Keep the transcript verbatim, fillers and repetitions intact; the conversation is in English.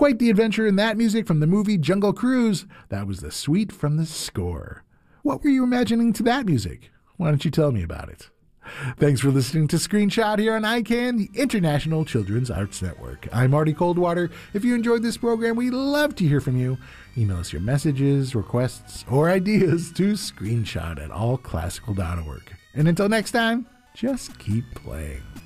Quite the adventure in that music from the movie Jungle Cruise. That was the suite from the score. What were you imagining to that music? Why don't you tell me about it? Thanks for listening to Screenshot here on I CAN, the International Children's Arts Network. I'm Marty Coldwater. If you enjoyed this program, we'd love to hear from you. Email us your messages, requests, or ideas to screenshot at all classical dot org. And until next time, just keep playing.